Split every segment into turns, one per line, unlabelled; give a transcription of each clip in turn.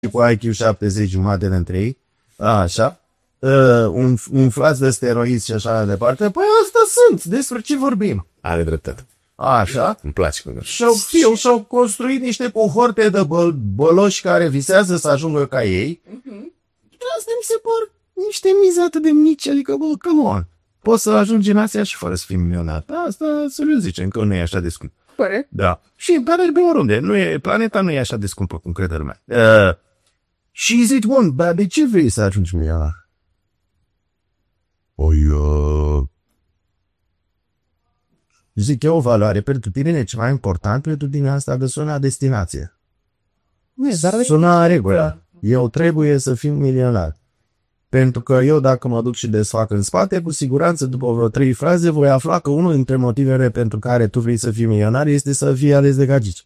cu IQ 70 jumate dintre ei, așa, umflați de steroizi și așa de departe, păi asta sunt, despre ce vorbim?
Are dreptate.
Așa.
Îmi place cum
Și-au construit niște cohorte de băloși care visează să ajungă ca ei. Asta mi se par niște mize atât de mici, adică, bă, come on. Poți să ajungi în Asia și fără să fii milionar. Asta, serios zicem, că nu e așa de scump.
Corect.
Da. Și pe oriunde, planeta nu e așa de scumpă, cum crede lumea. Și zici, bun, dar de ce vrei să ajungi milionar? Zic, e o valoare pentru tine, e ceva important pentru tine asta de sună destinație. Sună regulă. Eu trebuie să fiu milionar. Pentru că eu, dacă mă duc și desfac în spate, cu siguranță, după vreo 3 fraze, voi afla că unul dintre motivele pentru care tu vrei să fii milionar este să fii ales de gagici.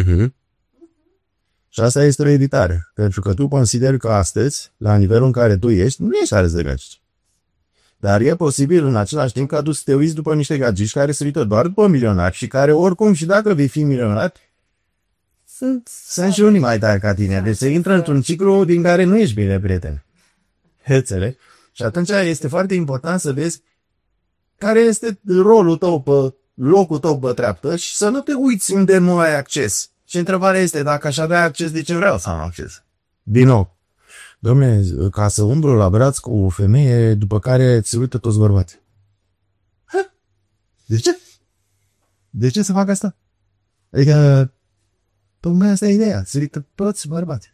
Și asta este o editare. Pentru că tu consideri că astăzi, la nivelul în care tu ești, nu ești ales de gagici. Dar e posibil în același timp ca tu să te uiți după niște gagici care se uită doar după milionari și care oricum și dacă vei fi milionar, sunt și unii mai tari ca tine. Deci se intră într-un ciclu din care nu ești bine, prieten. Înțeleg? Și atunci este foarte important să vezi care este rolul tău pe locul tău pe treaptă și să nu te uiți unde nu ai acces. Și întrebarea este, dacă aș avea acces, de ce vreau să am acces? Din nou. Dom'le, ca să umblu la braț cu o femeie după care se uită toți bărbații. De ce? De ce să fac asta? Adică, tocmai asta e ideea, se uită toți bărbații.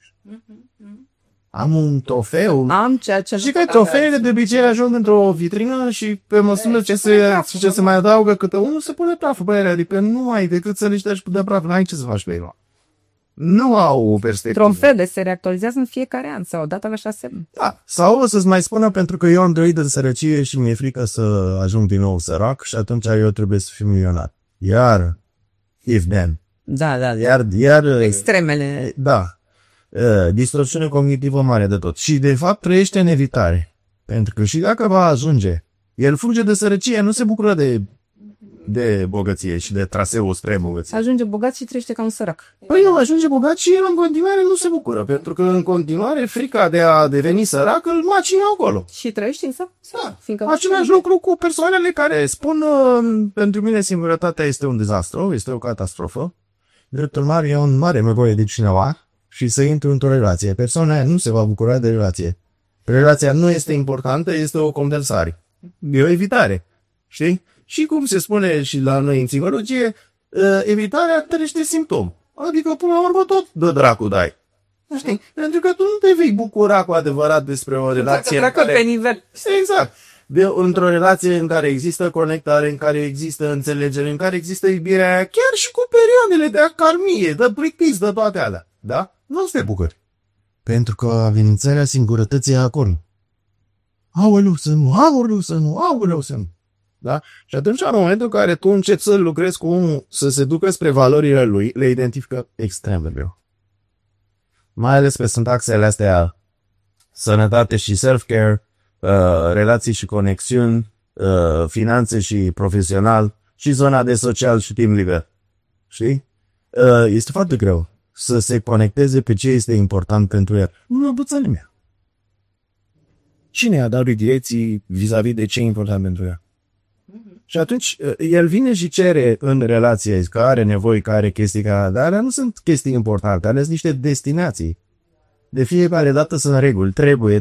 Am un trofeu.
Am ceea ce...
Și că trofeele de obicei ajung într-o vitrină și pe măsură ce se mai adaugă câte unul, se pune praful pe ele. Adică nu ai decât să le ștergi de praf, n-ai ce să faci pe ele. Nu au o perspectivă.
Trofeele se reactualizează în fiecare an sau odată la 6 ani.
Da. Sau o să-ți mai spună pentru că eu am trăit de sărăcie și mi-e frică să ajung din nou sărac și atunci eu trebuie să fiu milionar. Iar, if then.
Da.
Iar
extremele.
Da. Distorsiune cognitivă mare de tot. Și de fapt trăiește în evitare. Pentru că și dacă va ajunge, el fuge de sărăcie, nu se bucură de bogăție și de traseul spre bogăție.
Ajunge bogat și trăiește ca un sărac.
Păi el ajunge bogat și el în continuare nu se bucură, pentru că în continuare frica de a deveni sărac îl macină acolo.
Și trăiești însă?
Da. Același lucru cu persoanele care spun pentru mine singurătatea este un dezastru, este o catastrofă. Drept urmare, eu am mare nevoie de cineva și să intru într-o relație. Persoana aia nu se va bucura de relație. Relația nu este importantă, este o condensare. E o evitare. Știi? Și cum se spune și la noi în psihologie, evitarea trăiește simptom. Adică, până la urmă, tot de dracu dai. Știi? Pentru că tu nu te vei bucura cu adevărat despre o relație în care...
pe nivel.
Exact. Într-o relație în care există conectare, în care există înțelegere, în care există iubirea aia, chiar și cu perioadele de acarmie, de plictis, de toate alea. Da? Nu te bucuri. Pentru că amenințarea singurătății e acolo. Aoleu să nu. Da? Și atunci, în momentul în care tu începi să lucrezi cu omul, să se ducă spre valorile lui, le identifică extrem de greu. Mai ales pe sunt axele astea, sănătate și self-care, relații și conexiuni, finanțe și profesional, și zona de social și timp liber. Știi? Este foarte greu să se conecteze pe ce este important pentru el. Nu buță nimeni. Cine a dat direcții vis-a-vis de ce e important pentru el? Și atunci el vine și cere în relație că are nevoie, că are chestii, dar alea nu sunt chestii importante, alea sunt niște destinații. De fiecare dată sunt reguli. Trebuie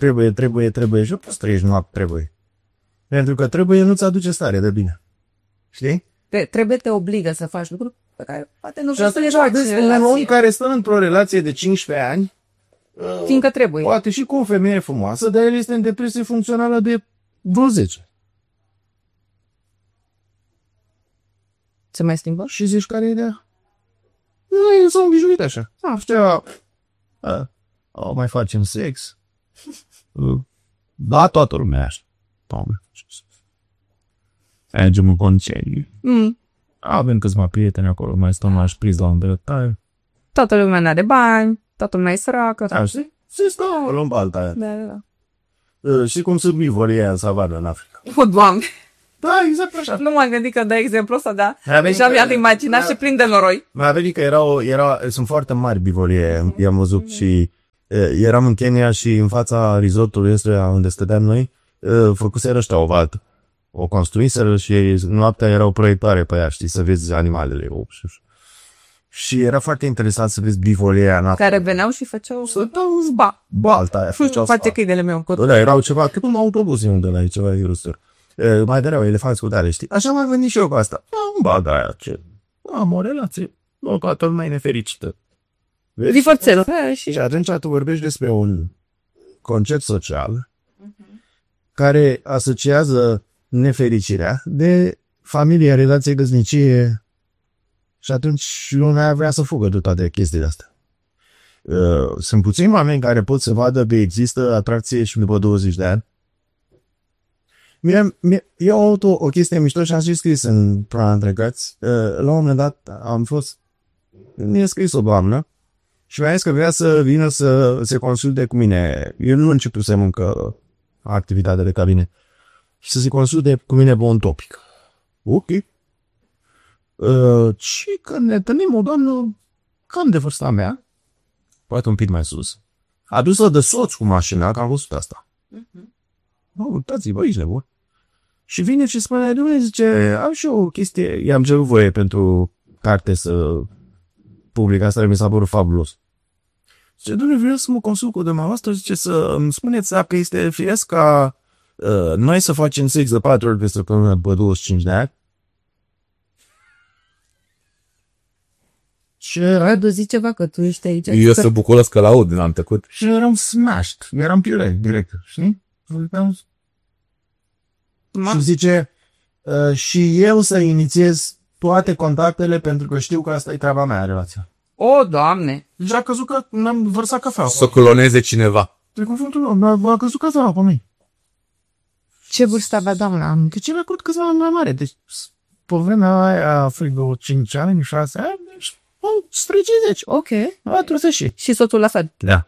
și nu poți trăiești noapte, trebuie. Pentru că trebuie nu-ți aduce stare de bine. Știi?
Te obligă să faci lucruri pe care poate nu
vrei să le faci. Un om care stă într-o relație de 15 ani,
fiindcă trebuie.
Poate și cu o femeie frumoasă, dar el este în depresie funcțională de vreo 10.
Se mai schimbă?
Și zici care e ideea? Nu, s-au obișnuit așa. Mai facem sex. Da, toată lumea așa. Mergem în concediu. Avem câțiva prieteni acolo, mai stăm la șpriz la îndreptare.
Toată lumea n-are bani, toată lumea e săracă.
Da, știi? Se stau în balta aia.
Da.
Și cum sunt bivolii aia în savană în Africa.
O, Doamne!
Da, exact așa.
Nu m-am gândit că dai exemplu ăsta, da. Deja mi-am imaginat și plin de noroi.
Mi-a venit că sunt foarte mari bivolii, i-am văzut și eram în Kenya și în fața resortului ăsta unde stăteam noi, făcuseră ăștia o valtă. O construiseră și noaptea era o proiectare pe ea, știi, să vezi animalele. Și era foarte interesant să vezi bivolia noaptea.
Care veneau și făceau
balta aia.
Face câinele meu în cot.
Da, erau ceva, cât un autobuz unde la ceva irustor. Mai dereau elefanți cu tare, știi? Așa m-am gândit și eu cu asta. Am aia, ce? Am o relație. O toată lumea e nefericită.
Divorțelul.
Și atunci tu vorbești despre un concept social care asociază nefericirea de familie, relație, căsnicie și atunci lumea vrea să fugă de toate chestiile astea. Sunt puțini oameni care pot să vadă că există atracție și după 20 de ani. Eu am avut o chestie mișto și am și scris în plana trecuți. La un moment dat mi-a scris o doamnă și mi-a zis că vrea să vină să se consulte cu mine. Eu nu începusem încă activitatea de cabine. Și să se consulte cu mine pe un topic. Ok. Și când ne întâlnim o doamnă cam de vârsta mea, poate un pic mai sus, adusă de soț cu mașina, că am văzut asta. Uitați-vă aici, nebun. Și vine și spune, Dumnezeu, zice, am și o chestie, i-am cerut voie pentru carte să public, asta mi s-a părut fabulos. Zice, Dumnezeu, vreau să mă consult cu dumneavoastră, zice, să îmi spuneți dacă este firesc ca noi să facem sex de 4 ori pe săptămână după 25 de ani. Și
Radu, zici ceva că tu ești aici.
Eu sunt bucuros că l-aud din anul trecut.
Și eram smashed, eram piure, direct, știi? Și zice, și eu să inițiez toate contactele pentru că știu că asta e treaba mea, relația.
O, Doamne!
Deja a căzut că n-am vărsat cafea.
Să cloneze cineva.
De cuvântul meu, a căzut cafea pe mine.
Ce vârstă avea doamna?
Că ce mi-a crut câțiva ani mai mare. Deci, pe vremea aia, vreo 5 ani, 6 ani, deci, spre 50.
Ok.
40.
Și soțul la fel.
Da.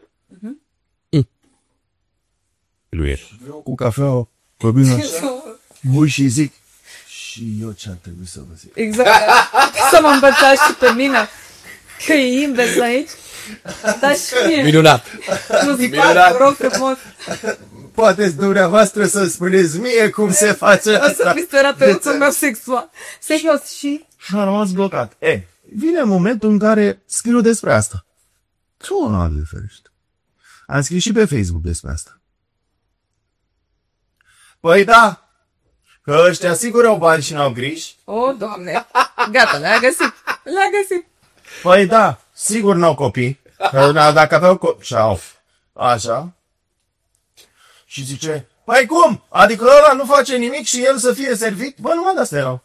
Lui e.
Cu cafea, pe bine. Bui și zic. Și eu ce ar trebui să vă zic?
Exact. Să mă învățați și pe mine. Că e invers aici. Dar și mie.
Minunat.
Muzicat, rog frumos.
Poate dumneavoastră să spuneți mie cum se face asta.
Să fiți terapeutul meu sexual. Serios și...
Și am rămas blocat. Vine momentul în care scriu despre asta. Tu nu de ferește. Am scris și pe Facebook despre asta. Păi da, că ăștia sigur au bani și n-au griji.
O, Doamne. Gata, le-a găsit. Le-a găsit.
Păi da, sigur n-au copii. Că dacă aveau copii. Așa. Și zice, păi cum? Adică ăla nu face nimic și el să fie servit? Bă, numai de-astea erau.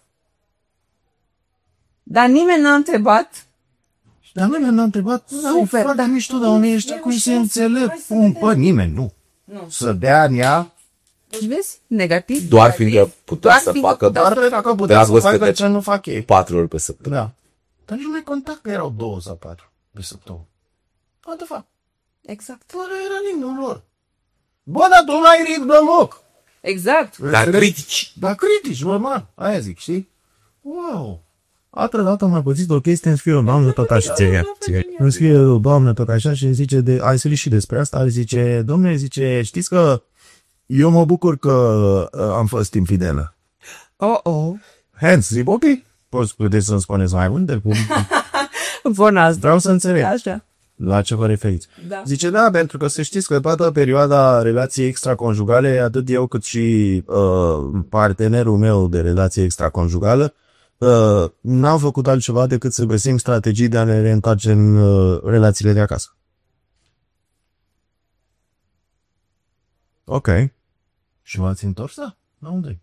Dar nimeni n-a întrebat.
Dar nimeni n-a întrebat.
Super,
foarte mișto, dar unii ăștia cum se înțeleg. Bă, nimeni, nu. Să dea în ea.
Vezi? Negativ.
Doar fiindcă putea să facă
Doar dacă putea să facă ce nu fac ei.
4 ori pe săptămână.
Da. Dar nu mai conta că erau 2 sau 4 pe săptămână. What the fuck?
Exact.
Fără era nimeni lor. Bă, dar tu n-ai ritm deloc.
Exact.
Dar critici.
Dar critici, normal. Aia zic, știi? Wow. Altă dată am mai pățit o chestie, îmi scrie o doamnă tot așa. Îmi scrie o doamnă tot așa și îmi zice, ai scris și despre asta, îmi zice, domnule, zice, știți că eu mă bucur că am fost infidelă.
Oh.
Hence, zic, ok, puteți să-mi spuneți mai multe?
Bună.
Vreau să înțeleg.
Așa.
La ce vă referiți?
Da.
Zice, da, pentru că să știți că toată perioada relației extraconjugale, atât eu cât și partenerul meu de relație extraconjugală, n-am făcut altceva decât să găsim strategii de a ne reîntoarce în relațiile de acasă. Ok. Și v-ați întors? Da? La unde?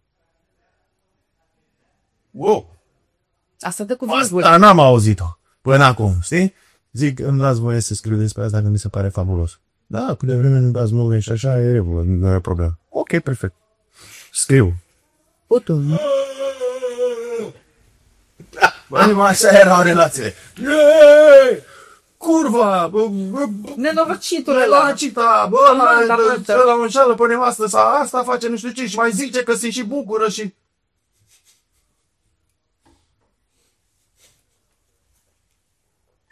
Wow!
Asta dă cu virgulă.
Asta n-am auzit-o până acum, știi? Zic, îmi dați voie să scriu despre asta, că mi se pare fabulos. Da, cât de vreme nu dați voie și așa, e regulă, nu e problemă. Ok, perfect. Scriu. Băi, așa erau relațiile. Curva!
Nenorocitul ăla.
Lacita! Bă, ăla mă înșală pe nevastă sau asta face nu știu ce și mai zice că se și bucură și...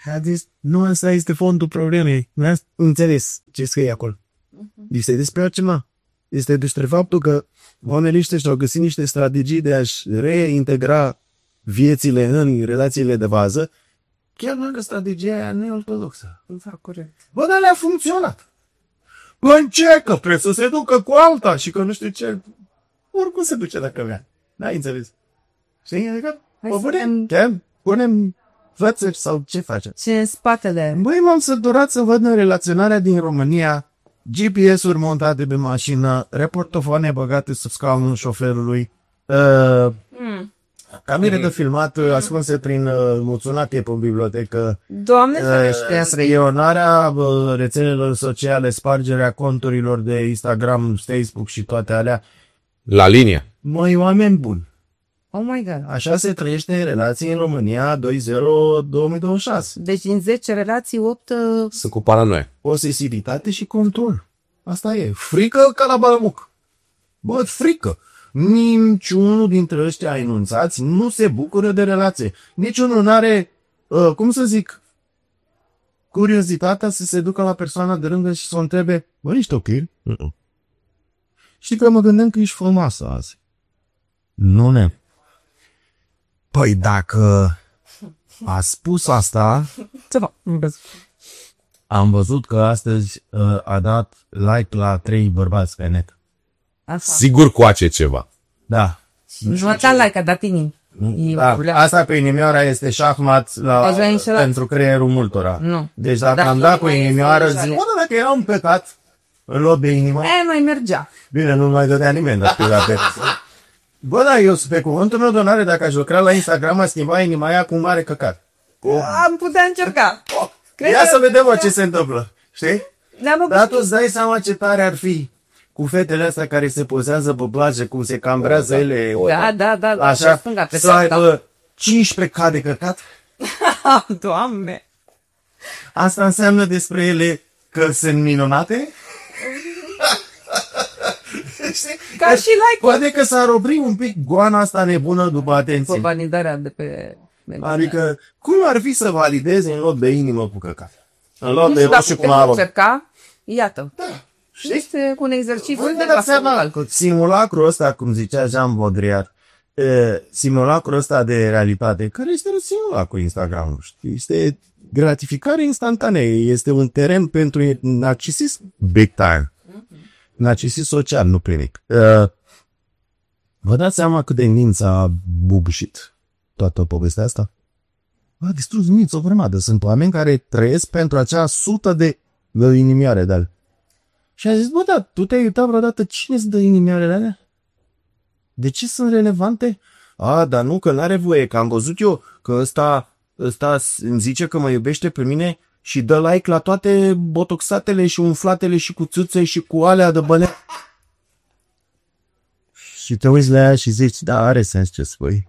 A zis, nu ăsta este fondul problemei. Nu ați înțeles ce scrie acolo. Este despre altceva. Este despre faptul că oamenii ăștia și-au găsit niște strategii de a-și reintegra viețile în relațiile de bază, chiar dacă strategia aia nu e ortodoxă.
Da, corect.
Bă, dar le-a funcționat. Bă, ce? Că trebuie să se ducă cu alta și că nu știu ce. Oricum se duce dacă vrea. N-ai înțeles? Știi? Adică,
Hai
bă,
să
punem vățări sau ce facem?
Ce în spatele?
Băi, m-am săturat să văd în relaționarea din România GPS-uri montate pe mașină, reportofoane băgate sub scaunul șoferului, camere de filmat ascunse prin muțunate pe bibliotecă,
Doamne ferește.
spionarea rețelelor sociale, spargerea conturilor de Instagram, Facebook și toate alea.
La linie.
Măi, oameni buni,
Oh my God.
așa se trăiește în relații în România 2.0-2026.
Deci din 10 relații, 8...
Sunt cu paranoia.
Posesivitate și control. Asta e. Frică ca la balamuc. Bă, frică. Niciunul dintre ăștia enunțați nu se bucură de relație. Niciunul nu are, cum să zic, curiozitatea să se ducă la persoana de lângă și să o întrebe, bă, ești ok? Știi că mă gândeam că ești frumoasă azi. Nu ne. Păi dacă a spus asta,
Ce fac?
am văzut că astăzi a dat like la 3 bărbați pe net.
Asta.
Sigur coace ceva.
Da.
Nu a dat like, a dat inimi.
Da. Asta pe inimioara este șahmat
Ați vrea înșelat?
pentru creierul multora.
Nu.
Deci dacă
Dar
am dat cu
mai
inimioară,
este
zic,
jale.
bă, dacă era un păcat în loc de inimă,
Mai mergea.
bine, nu mai dădea nimeni de pe. Bă, da, eu pe cuvântul meu de onoare, dacă aș lucra la Instagram, aș schimba inima aia cu un mare căcat.
Am putea încerca.
Ia să vedem bă, ce se întâmplă. Știi?
Ne-am
Dar tu îți dai seama ce tare ar fi cu fetele astea care se pozează pe plajă, cum se cambrează ele.
Da.
Așa,
Stânga, pe
să aibă 15K de căcat.
Doamne.
Asta înseamnă despre ele că sunt minunate? Știi?
Ca și like.
Poate că s-ar opri un pic goana asta nebună după atenție.
Pe validarea de pe...
Adică, cum ar fi să validezi în loc de inimă cu căcat? În loc
Nu
de
știu dacă
roșu cu
putem
marron.
încerca. Iată.
Da. Știi?
Este cu un exercițiu
Voi
de
vă dați seama, simulacrul ăsta, cum zicea Jean Baudrillard, simulacrul ăsta de realitate, care este un simulacru Instagram, știi? Este gratificare instantanee, este un teren pentru narcisism big time. Narcisism social, nu clinic. Vă dați seama cât de minți a bubușit toată povestea asta? A distrus minți o grămadă. Sunt oameni care trăiesc pentru acea 100 de inimioare de alea. Și a zis, bă, da, tu te-ai uitat vreodată cine îți dă inimioarele alea? De ce sunt relevante? A, dar nu, că n-are voie, că am văzut eu că ăsta îmi zice că mă iubește pe mine și dă like la toate botoxatele și umflatele și cu țuțe și cu alea de băle. Și te uiți la ea și zici, da, are sens ce spui.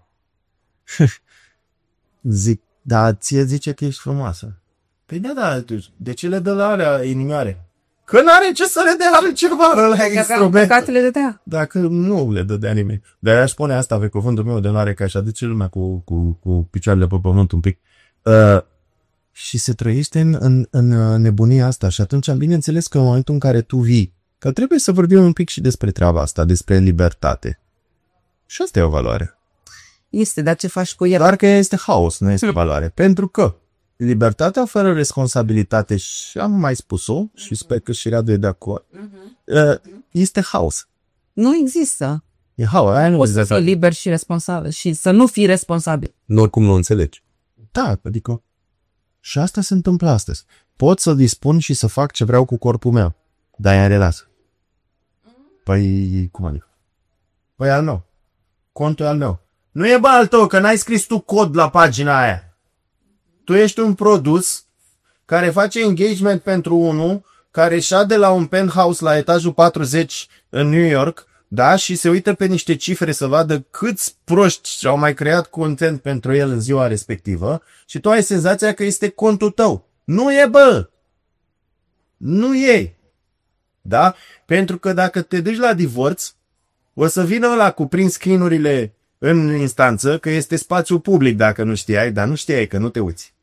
Zic, da, ție zice că ești frumoasă. Păi da, de ce le dă la alea inimioare? Că n-are ce să le dea altceva la instrument.
Căcatele de tea.
Dacă nu le dădea nimeni. Dar aș spune asta pe cuvântul meu de onoare, că aș aduce lumea cu picioarele pe pământ un pic. Și se trăiește în nebunia asta. Și atunci, bineînțeles că în momentul în care tu vii, că trebuie să vorbim un pic și despre treaba asta, despre libertate. Și asta e o valoare.
Este, dar ce faci cu el?
Doar că este haos, nu este valoare. Pentru că libertatea fără responsabilitate, și am mai spus-o, și sper că și Radu e de acord, este haos.
Nu există.
E haos. Aia nu
Poți să
există.
fii liber și responsabil și să nu fii responsabil.
Nu oricum nu înțelegi.
Da, adică și asta se întâmplă astăzi. Pot să dispun și să fac ce vreau cu corpul meu, dar e în relație. Păi, cum adică? Păi al meu. Contul e al meu. Nu e bă al tău, că n-ai scris tu cod la pagina aia. Tu ești un produs care face engagement pentru unul care șade la un penthouse la etajul 40 în New York, da, și se uită pe niște cifre să vadă câți proști au mai creat content pentru el în ziua respectivă și tu ai senzația că este contul tău. Nu e, bă! Nu e! Da? Pentru că dacă te duci la divorț, o să vină ăla cu print screen-urile în instanță, că este spațiu public dacă nu știai, dar nu știai că nu te uiți.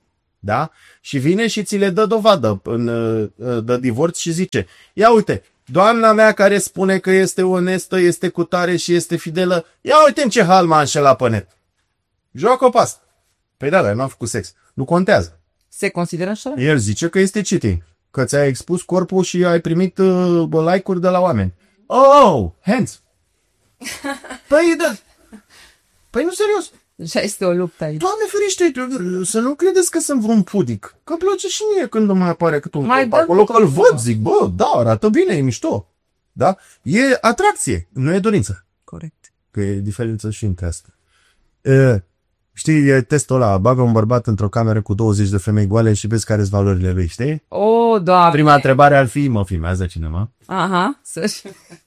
Da? Și vine și ți le dă dovadă de divorț și zice, ia uite, doamna mea care spune că este onestă, este cutare și este fidelă, ia uite în ce hal m-a înșelat pe net. Joacă pe asta. Păi da, dar n-am făcut sex. Nu contează.
Se consideră așa?
El zice că este cheating. Că ți-ai expus corpul și ai primit like-uri de la oameni. Oh, hands. Păi da. Păi nu serios.
Deja este o luptă aici.
Doamne ferește, să nu credeți că sunt vreun pudic. Că îmi place și mie când îmi mai apare cât un corp acolo, că îl văd, zic, bă, da, arată bine, e mișto. Da? E atracție, nu e dorință.
Corect.
Că e diferență și între asta. Știi, e testul ăla, bagă un bărbat într-o cameră cu 20 de femei goale și vezi care-s valorile lui, știi?
O, Doamne.
Prima întrebare ar fi, mă filmează cineva?
Aha, să-și...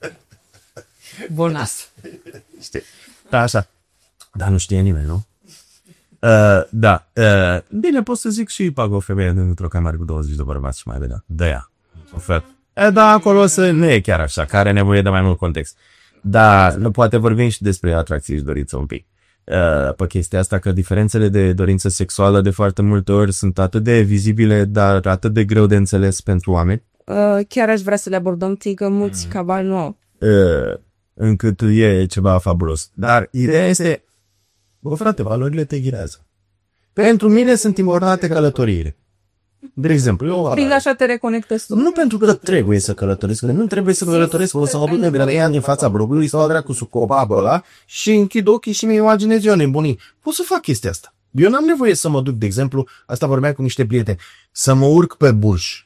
Bonas.
Știi? Da, așa. Dar nu știe nimeni, nu? Da. Bine, pot să zic și bag o femeie într-o cameră cu 20 de bărbați și mai vedea. De ea. Ofer. Da, acolo nu e chiar așa, că are nevoie de mai mult context. Dar poate vorbim și despre atracție și dorință un pic. Pe chestia asta, că diferențele de dorință sexuală de foarte multe ori sunt atât de vizibile, dar atât de greu de înțeles pentru oameni.
Chiar aș vrea să le abordăm, că mulți cabal nu au.
Încât e ceva fabulos. Dar ideea este, bă, frate, valorile te ghirează. Pentru mine sunt importante călătoriile. De exemplu, eu...
Prin așa te reconectezi tu.
Nu pentru că trebuie să călătoresc, nu trebuie să călătoresc, o să mă pun de din fața blogului sau dracu cu copabă ăla și închid ochii și mi imaginez eu nebunii. Pot să fac chestia asta. Eu n-am nevoie să mă duc, de exemplu, asta vorbeam cu niște prieteni, să mă urc pe Burj,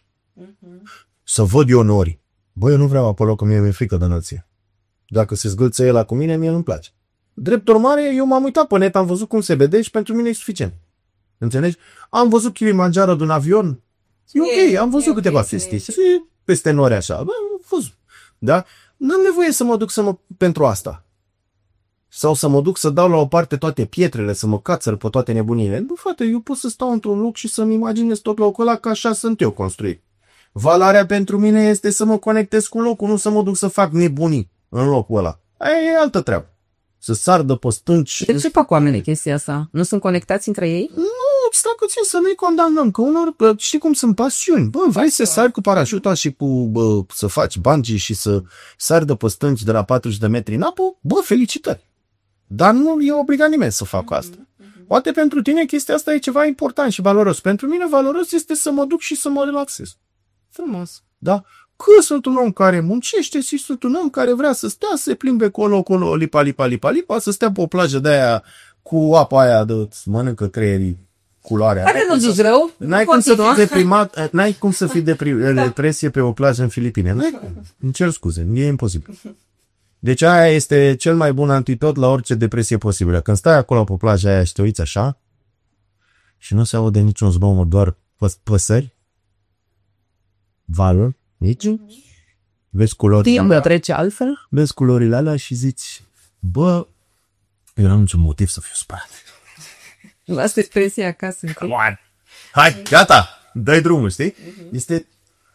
să văd eu nori. Bă, eu nu vreau acolo, că mi-e frică de înălțime. Dacă se zgâlță el cu mine, mie nu-mi place. Drept urmare, eu m-am uitat pe net, am văzut cum se vede și pentru mine e suficient. Înțelegi? Am văzut Kilimanjaro din avion. E ok, am văzut câteva chestii. Peste nori așa. Bă, am văzut. Da? N-am nevoie să mă duc pentru asta. Sau să mă duc să dau la o parte toate pietrele, să mă cațăr pe toate nebunile. Nu, frate, eu pot să stau într-un loc și să-mi imaginez tot locul ăla, că așa sunt eu construit. Valoarea pentru mine este să mă conectez cu locul, nu să mă duc să fac nebunii în locul ăla. Aia e altă treabă. Să sar de pe stânci.
De ce fac oamenii chestia asta? Nu sunt conectați între ei?
Nu, stai puțin să nu-i condamnăm, că unor, știi cum sunt pasiuni. Bă, vrei să sari cu parașuta și să faci bungee și să sari de pe stânci de la 40 de metri în apă, bă, felicitări. Dar nu e obligat nimeni să facă asta. Poate pentru tine chestia asta e ceva important și valoros. Pentru mine valoros este să mă duc și să mă relaxez. Frumos. Da? Că sunt un om care muncește și sunt un om care vrea să stea, să se plimbe colo, lipa, să stea pe o plajă de aia cu apa aia de mănâncă creierii culoarea.
Care nu zici rău?
N-ai cum să fii deprimat, n-ai cum să fii depresie pe o plajă în Filipine. N-ai cum. Îmi cer scuze, e imposibil. Deci aia este cel mai bun antidot la orice depresie posibilă. Când stai acolo pe plaja aia și te uiți așa și nu se aude niciun zgomot, doar păsări, valuri, nici, vezi culorile,
Timpul trece altfel?
vezi culorile alea și zici, bă, eu n-am niciun motiv să fiu spărat.
Lasă expresia acasă.
Come on! Hai, gata! Dă-i drumul, știi? Este...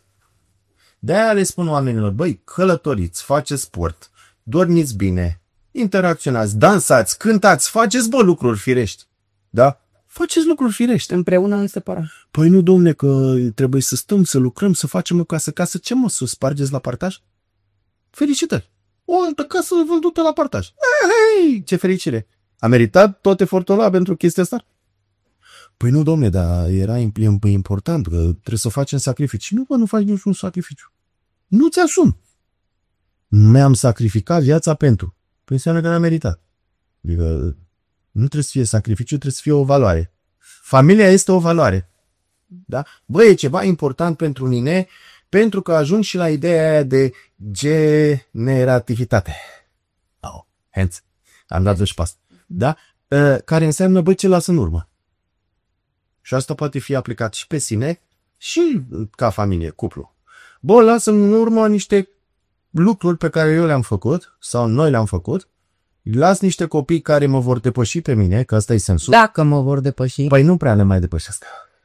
De-aia le spun oamenilor, băi, călătoriți, faceți sport, dormiți bine, interacționați, dansați, cântați, faceți, bă, lucruri firești. Da? Faceți lucruri firești.
Împreună în separat.
Păi nu, domne, că trebuie să stăm, să lucrăm, să facem o casă. Casă ce, mă, să o spargeți la partaj? Felicitări! O altă casă vândută la partaj. Hei, ce fericire! A meritat tot efortul ăla pentru chestia asta? Păi nu, domne, dar era important, că trebuie să facem sacrificii. Nu, bă, nu faci niciun sacrificiu. Nu ți-asumi. Mi-am sacrificat viața pentru. Păi înseamnă că n-am meritat. Adică nu trebuie să fie sacrificiu, trebuie să fie o valoare. Familia este o valoare. Da? Bă, e ceva important pentru mine, pentru că ajung și la ideea aia de generativitate. Oh, hands. Am dat și pas. Da? Care înseamnă, bă, ce las în urmă. Și asta poate fi aplicat și pe sine și ca familie, cuplu. Bă, las în urmă niște lucruri pe care eu le-am făcut sau noi le-am făcut. Las niște copii care mă vor depăși pe mine, că asta e sensul.
Dacă mă vor depăși.
Păi nu prea le mai depășesc.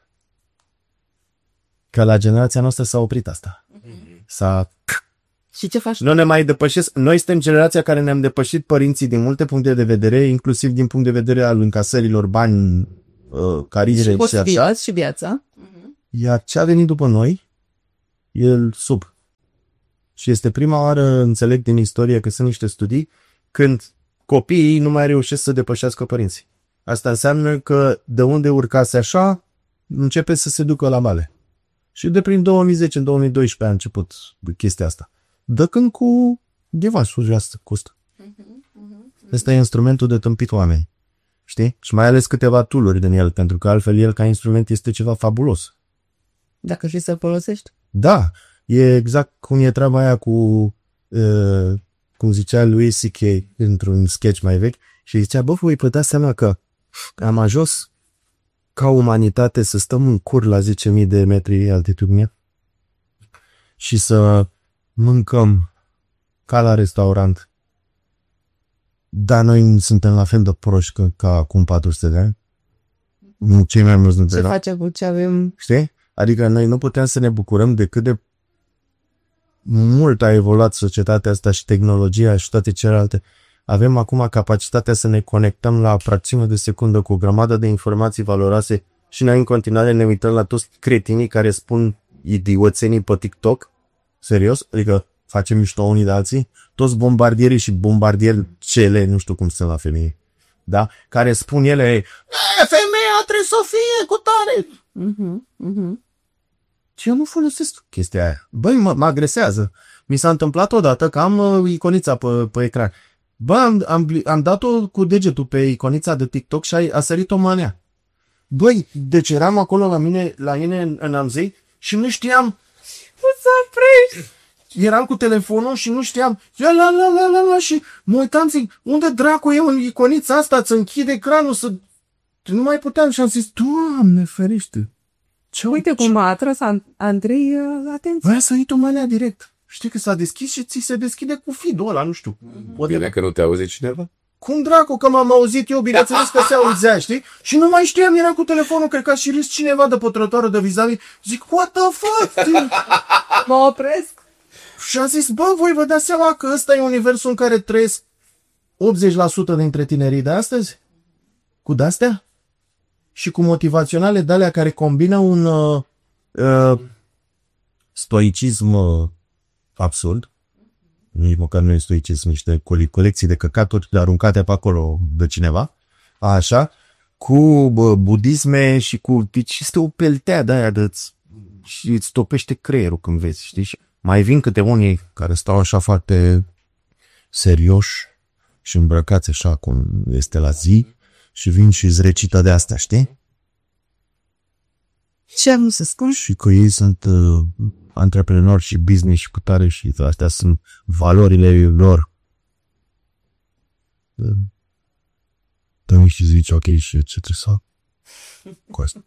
Că la generația noastră s-a oprit asta.
Și ce faci?
Nu ne mai depășesc. Noi suntem generația care ne-am depășit părinții din multe puncte de vedere, inclusiv din punct de vedere al încasărilor bani carisme și așa.
Potriviți și viața.
Iar ce a venit după noi, el sub. Și este prima oară, înțeleg din istorie, că sunt niște studii, când copiii nu mai reușesc să depășească părinții. Asta înseamnă că de unde urcase așa, începe să se ducă la male. Și de prin 2010, în 2012 a început chestia asta. Dă când cu device-ul ăsta costă. Ăsta e instrumentul de tâmpit oameni. Știi? Și mai ales câteva tool-uri din el, pentru că altfel el ca instrument este ceva fabulos.
Dacă știi să-l folosești.
Da, e exact cum e treaba aia cu, cum zicea lui C.K. într-un sketch mai vechi, și zicea, bă, voi putea seama că am ajuns ca umanitate să stăm în cur la 10.000 de metri altitudine și să mâncăm ca la restaurant. Dar noi suntem la fel de proști ca acum 400 de ani. Cei mai mulți dintre
Ce
noi.
facem cu ce avem?
Știi? Adică noi nu putem să ne bucurăm de cât de mult a evoluat societatea asta și tehnologia și toate celelalte. Avem acum capacitatea să ne conectăm la fracțiune de secundă cu o grămadă de informații valoroase și noi în continuare ne uităm la toți cretinii care spun idioțenii pe TikTok. Serios? Adică facem mișto unii de alții. Toți bombardierii și bombardieri cele, nu știu cum sunt la femei. Da? Care spun ele, femeia trebuie să fie cu tare. Și eu nu folosesc chestia aia. Băi, mă agresează. Mi s-a întâmplat odată că am iconița pe ecran. Bă, am dat-o cu degetul pe iconița de TikTok și a sărit-o manea. Băi, deci eram acolo la mine în Amzei și nu știam.
Nu să oprești!
Eram cu telefonul și nu știam. La, și mă uitam, zic, unde dracu e în iconița asta? Îți închide ecranul să... Nu mai puteam și am zis, Doamne ferește.
Uite cum a atras Andrei atenție.
Băi, a sărit-o manea direct. Știi că s-a deschis și ți se deschide cu feed-ul ăla, nu știu.
Bine că nu te auzi cineva?
Cum dracu, că m-am auzit eu, bineînțeles că se auzea, știi? Și nu mai știam, era cu telefonul, cred că a și râs cineva de pe trotuarul de vis-a-vis. Zic, what the fuck?
Mă opresc.
Și am zis, bă, voi vă dați seama că ăsta e universul în care trăiesc 80% dintre tinerii de astăzi? Cu de-astea? Și cu motivaționale de-alea care combină un stoicism absurd. Nici măcar nu e stoicism, niște colecții de căcaturi aruncate pe acolo de cineva. Așa. Cu budisme și cu... Deci este o peltea de aia și îți topește creierul când vezi, știi? Și mai vin câte unii care stau așa foarte serioși și îmbrăcați așa cum este la zi și vin și îți recită de astea, știi?
Ce am să spun?
Și că ei sunt antreprenori și business și cutare și astea sunt valorile lor. Dă-mi și zici, ok, și ce trebuie să fac cu asta?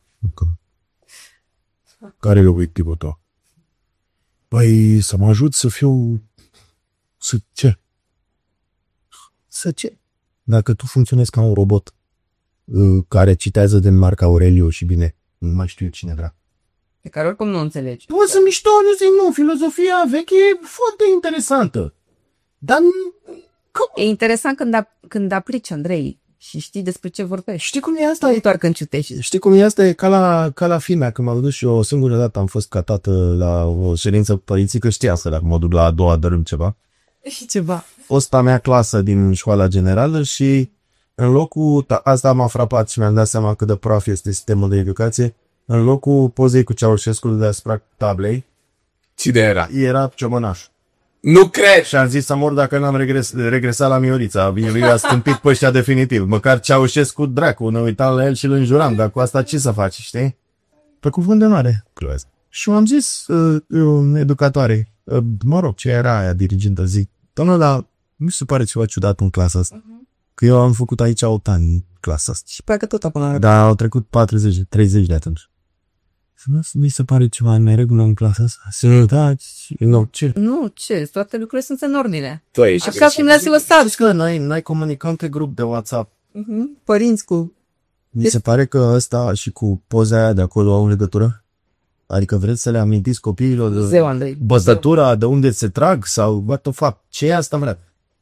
Care e obiectivul tău? Păi să mă ajut să fiu... Să ce? Să ce? Dacă tu funcționezi ca un robot care citează din Marc Aureliu și bine, nu mai știu cine vrea.
Pe care oricum nu înțelegi.
Bă, să mișto, nu zic, nu, filozofia veche e foarte interesantă. Dar...
E interesant când aplici, Andrei, și știi despre ce vorbești.
Știi cum e asta?
Nu doar când citești.
Știi cum e asta? E ca la filmea, când m-am dus și eu o singură dată am fost ca tată la o ședință părinții, că știa să dacă mă duc la a doua dărâm ceva.
Și ceva.
Fosta mea clasă din școala generală și în locul, asta m-a frapat și mi-am dat seama cât de praf este sistemul de educație, în locul pozei cu Ceaușescu deasupra tablei,
Cine era?
era Ciomănaș.
Nu cred!
Și am zis să mor dacă n-am regresat la Miorița. Lui a stâmpit pe ăștia definitiv. Măcar Ceaușescu, dracu, ne uitam la el și îl înjuram, dar cu asta ce să faci, știi? Pe cuvânt de onoare. Și am zis educatoare, mă rog, ce era aia dirigintă, zic, doamnă, dar nu se pare ceva ciudat în clasa asta? Că eu am făcut aici 8 ani în clasa asta.
Și pe că tot acum.
Dar au trecut 30 de atunci. Nu mi se pare ceva în neregulă în clasa asta? Să nu, da, nu, ce?
Nu, ce? Toate lucrurile sunt în ordine.
Tu ești
Așa cum le-ați lăsat.
Știți că noi comunicăm pe grup de WhatsApp.
Părinți cu...
Mi se pare că ăsta și cu poza aia de acolo au legătură? Adică vreți să le amintiți copiilor de
Zeu, Andrei.
băzătura, de unde se trag sau what the fuck? Ce e asta, mă?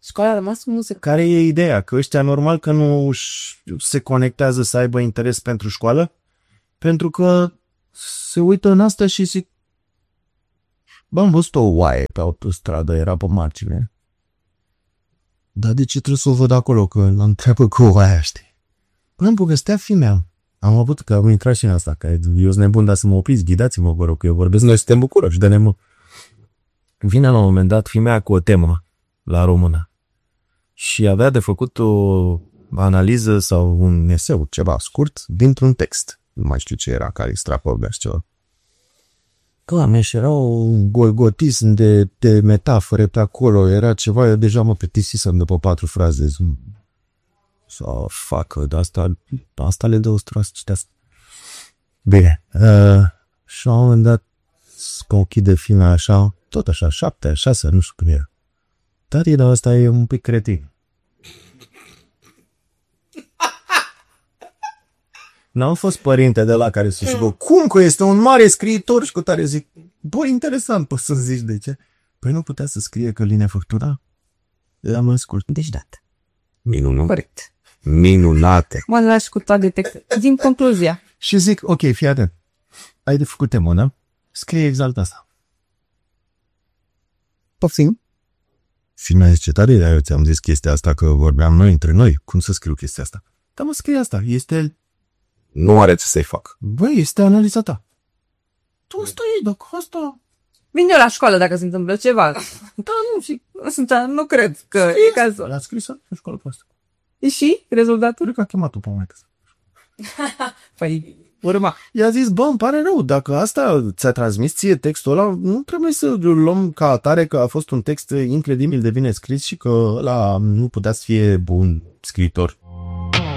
Școala a rămas în muzică.
Care e ideea? Că ăștia normal că nu se conectează să aibă interes pentru școală? Pentru că se uită în asta și zic, bă, am văzut o oaie pe autostradă, era pe margine. Dar de ce trebuie să o văd acolo, că l-am întreabă cu oaia, știi? Până îmi povestea fimea. Am avut că am intrat și în asta, că eu sunt nebun, dar să mă opriți, ghidați-mă, vă rog, că eu vorbesc, noi suntem București, de nemă. Vine la un moment dat fimea cu o temă la română și avea de făcut o analiză sau un eseu, ceva scurt, dintr-un text. Nu mai știu ce era, care extrapolea și ceva. Doamne, și era un golgotism de metafore pe acolo, era ceva, eu deja mă plictisisem după 4 fraze. Sau facă, de asta le dă o stroasă citească. Bine, și la un moment dat că închide filmul așa, tot așa, 7, 6, nu știu cum era. Tati, dar ăsta e un pic cretin. N-am fost părinte de la care să zic, cum că este un mare scriitor și cu tare zic, bă, interesant, poți să zici de ce? Păi nu putea să scrie că linia factura? Am ascult.
Deci dată.
Minunat.
Corect.
Minunate.
Mă lași cu toate textele. Din concluzia.
Și zic, ok, fii atent. Ai de făcut temă, da? Scrie exact asta.
Poftim.
Și mi-a zis, tare, dar eu ți-am zis chestia asta că vorbeam noi între noi. Cum să scriu chestia asta? Dar mă, scrie asta. Este,
Nu are ce să-i fac.
băi, este analiza ta. Tu asta e, dacă asta...
Vin eu la școală dacă se întâmplă ceva. Da, nu, și nu cred că e cazul.
L-a scris în școală pe asta.
Și rezultatul?
Cred că a chemat-o pe maică.
Păi, urma.
I-a zis, bă, îmi pare rău, dacă asta ți-a transmis ție textul ăla, nu trebuie să luăm ca atare că a fost un text incredibil de bine scris și că ăla nu putea să fie bun scriitor.